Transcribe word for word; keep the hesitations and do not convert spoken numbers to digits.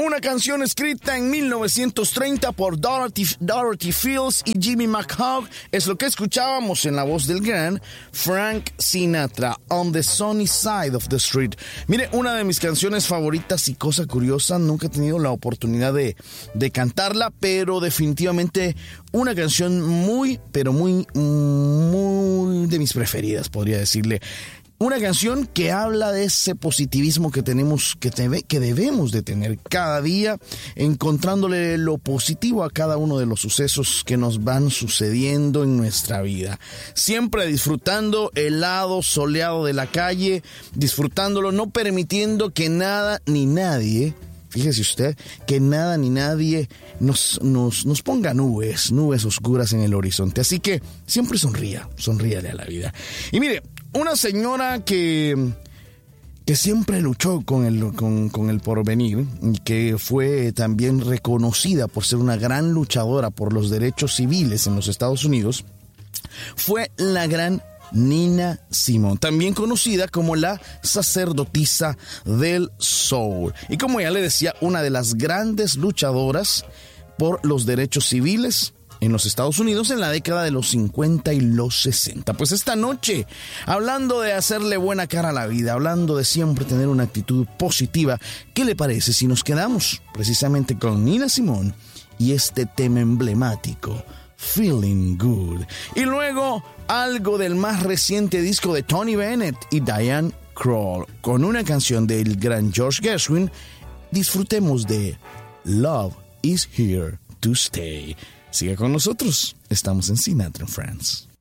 Una canción escrita en mil novecientos treinta por Dorothy, Dorothy Fields y Jimmy McHugh es lo que escuchábamos en la voz del gran Frank Sinatra, On the Sunny Side of the Street. Mire, una de mis canciones favoritas y cosa curiosa, nunca he tenido la oportunidad de, de cantarla, pero definitivamente una canción muy, pero muy, muy de mis preferidas, podría decirle. Una canción que habla de ese positivismo que tenemos, que, te, que debemos de tener cada día, encontrándole lo positivo a cada uno de los sucesos que nos van sucediendo en nuestra vida. Siempre disfrutando el lado soleado de la calle, disfrutándolo, no permitiendo que nada ni nadie, fíjese usted, que nada ni nadie nos, nos, nos ponga nubes, nubes oscuras en el horizonte. Así que siempre sonría, sonríale a la vida. Y mire, una señora que, que siempre luchó con el, con, con el porvenir y que fue también reconocida por ser una gran luchadora por los derechos civiles en los Estados Unidos, fue la gran Nina Simone, también conocida como la sacerdotisa del soul. Y como ya le decía, una de las grandes luchadoras por los derechos civiles en los Estados Unidos en la década de los cincuenta y los sesenta. Pues esta noche, hablando de hacerle buena cara a la vida, hablando de siempre tener una actitud positiva, ¿qué le parece si nos quedamos precisamente con Nina Simone y este tema emblemático, Feeling Good? Y luego algo del más reciente disco de Tony Bennett y Diane Krall, con una canción del gran George Gershwin. Disfrutemos de Love is Here to Stay. Siga con nosotros, estamos en Sinatra and Friends.